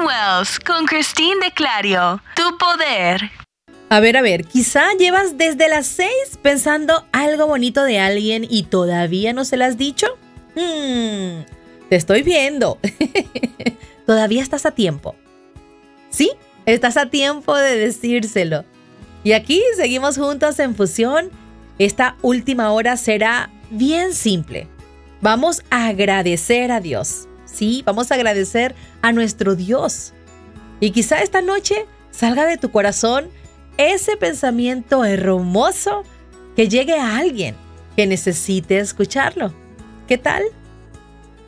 Wells con Christine de Clario. Tu poder. A ver, quizá llevas desde las 6 pensando algo bonito de alguien y todavía no se lo has dicho. Te estoy viendo. Todavía estás a tiempo. Sí, estás a tiempo de decírselo. Y aquí seguimos juntos en Fusión. Esta última hora será bien simple. Vamos a agradecer a Dios. Sí, vamos a agradecer a nuestro Dios. Y quizá esta noche salga de tu corazón ese pensamiento hermoso que llegue a alguien que necesite escucharlo. ¿Qué tal?